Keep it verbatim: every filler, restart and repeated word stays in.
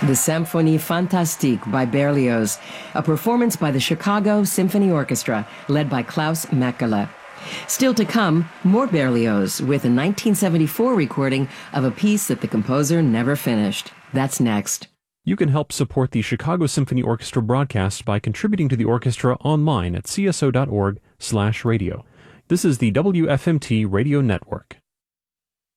The Symphonie Fantastique by Berlioz, a performance by the Chicago Symphony Orchestra, led by Klaus Mekele. Still to come, more Berlioz, with a nineteen seventy-four recording of a piece that the composer never finished. That's next. You can help support the Chicago Symphony Orchestra broadcast by contributing to the orchestra online at c s o dot org slash radio. This is the W F M T Radio Network.